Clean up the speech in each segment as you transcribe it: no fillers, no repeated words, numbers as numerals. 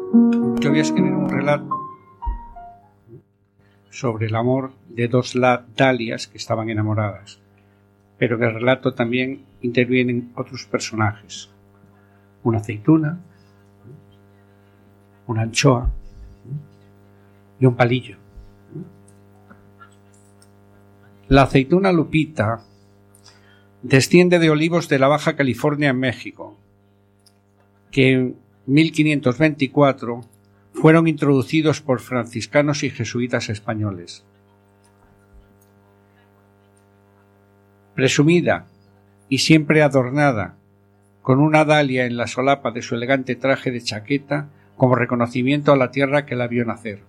Yo voy a escribir un relato sobre el amor de dos dalias que estaban enamoradas, pero en el relato también intervienen otros personajes: una aceituna, una anchoa y un palillo. La aceituna Lupita desciende de olivos de la Baja California en México, que en 1524 fueron introducidos por franciscanos y jesuitas españoles. Presumida y siempre adornada con una dalia en la solapa de su elegante traje de chaqueta como reconocimiento a la tierra que la vio nacer.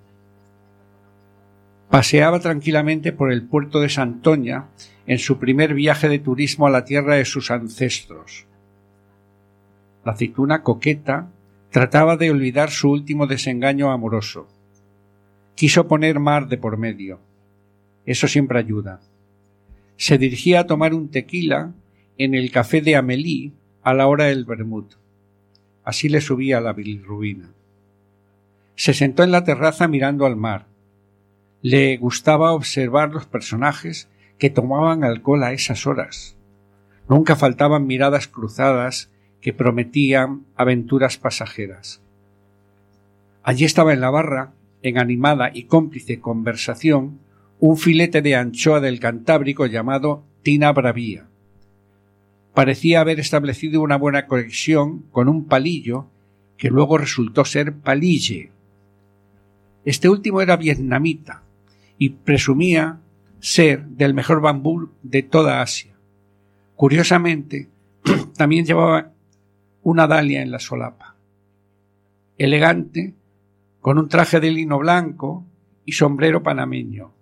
Paseaba tranquilamente por el puerto de Santoña en su primer viaje de turismo a la tierra de sus ancestros. La aceituna coqueta trataba de olvidar su último desengaño amoroso. Quiso poner mar de por medio. Eso siempre ayuda. Se dirigía a tomar un tequila en el café de Amélie a la hora del vermut. Así le subía la bilirrubina. Se sentó en la terraza mirando al mar. Le gustaba observar los personajes que tomaban alcohol a esas horas. Nunca faltaban miradas cruzadas que prometían aventuras pasajeras. Allí estaba en la barra, en animada y cómplice conversación, un filete de anchoa del Cantábrico llamado Tina Bravía. Parecía haber establecido una buena conexión con un palillo que luego resultó ser palille. Este último era vietnamita y presumía ser del mejor bambú de toda Asia. Curiosamente, también llevaba una dalia en la solapa. Elegante, con un traje de lino blanco y sombrero panameño.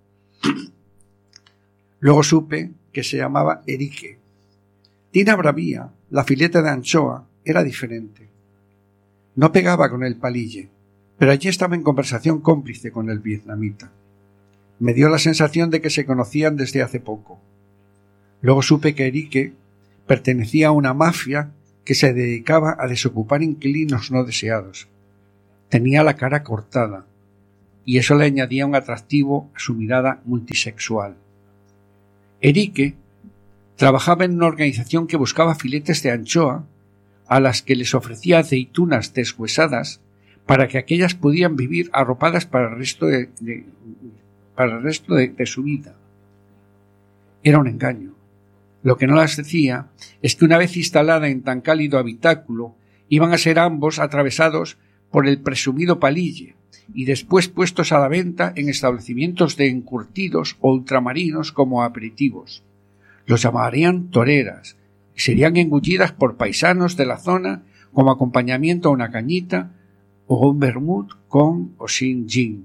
Luego supe que se llamaba Erique. Tina Bravía, la fileta de anchoa, era diferente. No pegaba con el palille, pero allí estaba en conversación cómplice con el vietnamita. Me dio la sensación de que se conocían desde hace poco. Luego supe que Erique pertenecía a una mafia que se dedicaba a desocupar inquilinos no deseados. Tenía la cara cortada, y eso le añadía un atractivo a su mirada multisexual. Erique trabajaba en una organización que buscaba filetes de anchoa a las que les ofrecía aceitunas deshuesadas para que aquellas pudieran vivir arropadas para el resto de su vida. Era un engaño. Lo que no las decía es que una vez instalada en tan cálido habitáculo, iban a ser ambos atravesados por el presumido palille y después puestos a la venta en establecimientos de encurtidos o ultramarinos como aperitivos. Los llamarían toreras y serían engullidas por paisanos de la zona como acompañamiento a una cañita o un vermut con o sin gin.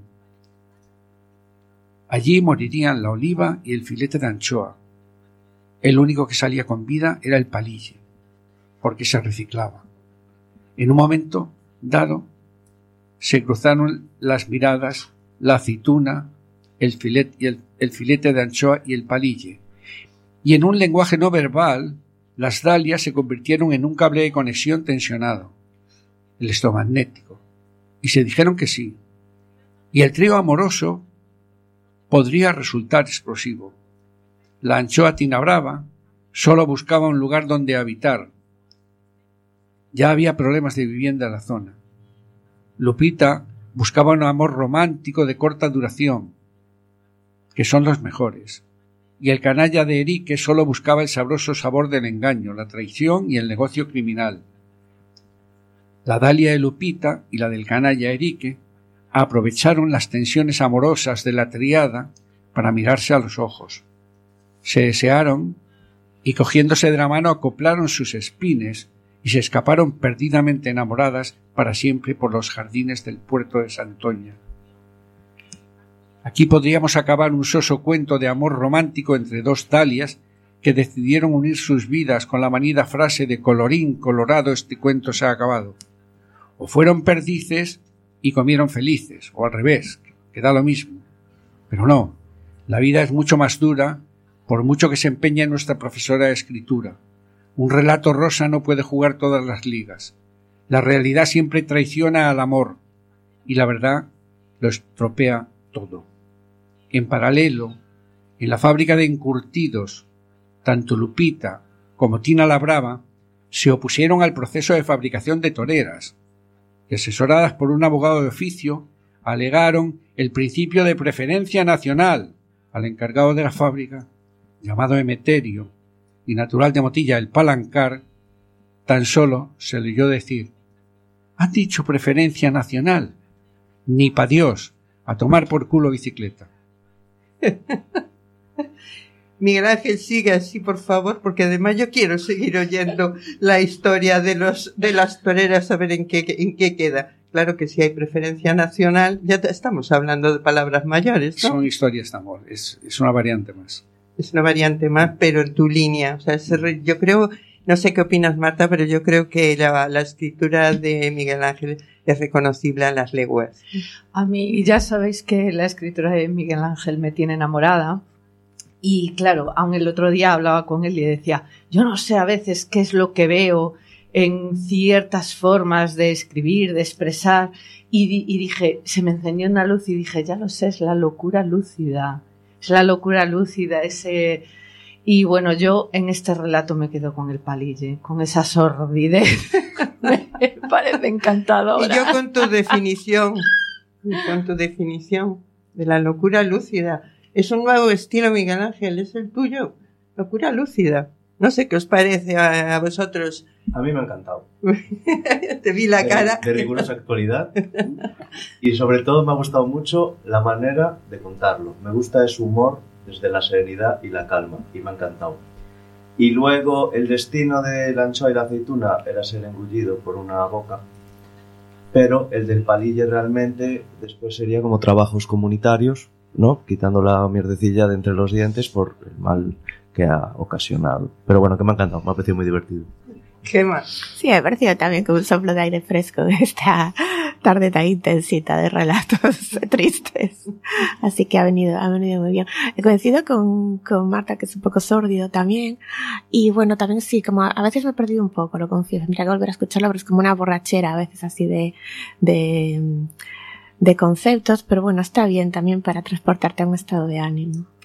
Allí morirían la oliva y el filete de anchoa. El único que salía con vida era el palille, porque se reciclaba. En un momento dado se cruzaron las miradas la aceituna, el filete de anchoa y el palille, y en un lenguaje no verbal las dalias se convirtieron en un cable de conexión tensionado, el electromagnético, y se dijeron que sí, y el trío amoroso podría resultar explosivo. La anchoa Tina Brava solo buscaba un lugar donde habitar. Ya había problemas de vivienda en la zona. Lupita buscaba un amor romántico de corta duración, que son los mejores, y el canalla de Erique solo buscaba el sabroso sabor del engaño, la traición y el negocio criminal. La dalia de Lupita y la del canalla Erique aprovecharon las tensiones amorosas de la triada para mirarse a los ojos. Se desearon y cogiéndose de la mano acoplaron sus espines y se escaparon perdidamente enamoradas para siempre por los jardines del puerto de Santoña. Aquí podríamos acabar un soso cuento de amor romántico entre dos dalias que decidieron unir sus vidas con la manida frase de colorín colorado este cuento se ha acabado. O fueron perdices y comieron felices, o al revés, que da lo mismo. Pero no, la vida es mucho más dura, por mucho que se empeñe nuestra profesora de escritura. Un relato rosa no puede jugar todas las ligas. La realidad siempre traiciona al amor, y la verdad lo estropea todo. En paralelo, en la fábrica de encurtidos, tanto Lupita como Tina la Brava se opusieron al proceso de fabricación de toreras, y asesoradas por un abogado de oficio, alegaron el principio de preferencia nacional al encargado de la fábrica, llamado Emeterio y natural de Motilla el Palancar. Tan solo se le oyó decir: «Han dicho preferencia nacional, ni pa' Dios, a tomar por culo bicicleta». Miguel Ángel, sigue así, por favor, porque además yo quiero seguir oyendo la historia de las toreras, a ver en qué queda. Claro que si hay preferencia nacional, ya estamos hablando de palabras mayores, ¿no? Son historias de amor, es una variante más. Es una variante más, pero en tu línea. O sea, yo creo, no sé qué opinas, Marta, pero yo creo que la escritura de Miguel Ángel es reconocible a las leguas. A mí, ya sabéis que la escritura de Miguel Ángel me tiene enamorada. Y claro, aún el otro día hablaba con él y decía, yo no sé a veces qué es lo que veo en ciertas formas de escribir, de expresar, y dije, se me encendió una luz y dije, ya lo sé, es la locura lúcida, ese... Y bueno, yo en este relato me quedo con el palille, con esa sordidez, me parece encantadora. Y yo con tu definición de la locura lúcida. Es un nuevo estilo, Miguel Ángel, es el tuyo, locura lúcida. No sé qué os parece a vosotros. A mí me ha encantado. Te vi la cara. De rigurosa actualidad. Y sobre todo me ha gustado mucho la manera de contarlo. Me gusta ese humor desde la serenidad y la calma. Y me ha encantado. Y luego el destino de la anchoa y la aceituna era ser engullido por una boca. Pero el del palille realmente después sería como trabajos comunitarios, ¿no? Quitando la mierdecilla de entre los dientes por el mal que ha ocasionado. Pero bueno, que me ha encantado, me ha parecido muy divertido. ¿Qué más? Sí, me ha parecido también como un soplo de aire fresco de esta tarde tan intensita de relatos tristes. Así que ha venido muy bien. He coincidido con Marta, que es un poco sórdido también. Y bueno, también sí, como a veces me he perdido un poco, lo confieso. Tendría que volver a escucharlo, pero es como una borrachera a veces así de conceptos, pero bueno, está bien también para transportarte a un estado de ánimo.